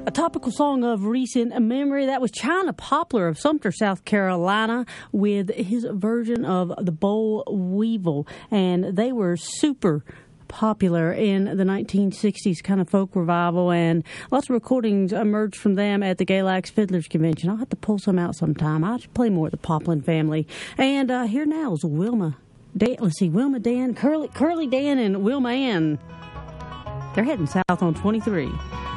A topical song of recent memory, that was China Poplar of Sumter, South Carolina, with his version of the Boll Weevil. And they were super popular in the 1960s kind of folk revival, and lots of recordings emerged from them at the Galax Fiddlers Convention. I'll have to pull some out sometime. I should play more of the Poplin family. And here now is Wilma Dan, Curly Dan, and Wilma Ann. They're heading south on 23.